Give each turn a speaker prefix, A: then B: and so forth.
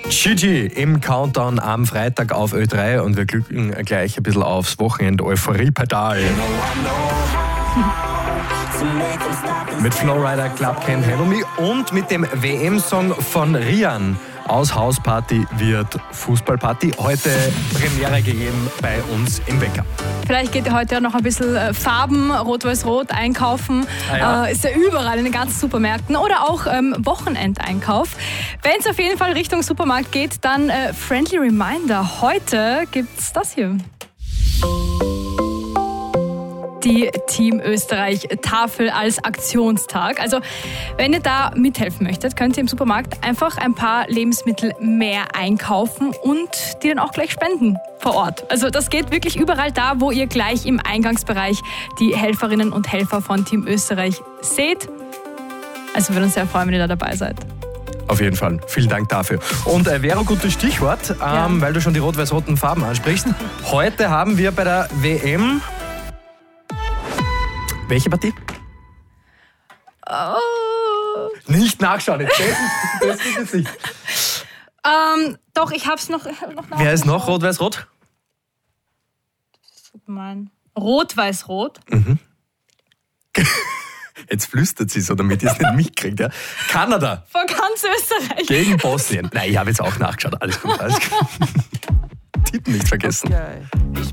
A: Gigi im Countdown am Freitag auf Ö3 und wir glücken gleich ein bisschen aufs Wochenende Euphorie-Pedal. Mit Flowrider Club Can't Handle Me und mit dem WM-Song von Rian. Aus Hausparty wird Fußballparty. Heute Premiere gegeben bei uns im Wecker.
B: Vielleicht geht ihr heute noch ein bisschen Farben, Rot-Weiß-Rot einkaufen. Ist ja überall in den ganzen Supermärkten oder auch Wochenendeinkauf. Wenn es auf jeden Fall Richtung Supermarkt geht, dann Friendly Reminder. Heute gibt's das hier. Die Team Österreich Tafel als Aktionstag. Also wenn ihr da mithelfen möchtet, könnt ihr im Supermarkt einfach ein paar Lebensmittel mehr einkaufen und die dann auch gleich spenden vor Ort. Also das geht wirklich überall da, wo ihr gleich im Eingangsbereich die Helferinnen und Helfer von Team Österreich seht. Also wir würden uns sehr freuen, wenn ihr da dabei seid.
A: Auf jeden Fall. Vielen Dank dafür. Und wäre ein gutes Stichwort, weil du schon die rot-weiß-roten Farben ansprichst. Heute haben wir bei der WM... Welche Partie?
B: Oh.
A: Nicht nachschauen, das ist es nicht.
B: Doch, ich hab's noch
A: Wer ist noch rot-weiß-rot?
B: Rot-weiß-rot.
A: Mhm. Jetzt flüstert sie so, damit ihr es nicht mitkriegt. Ja. Kanada.
B: Von ganz Österreich.
A: Gegen Bosnien. Nein, ich habe jetzt auch nachgeschaut. Alles gut, alles gut. Tippen nicht vergessen.
C: Okay.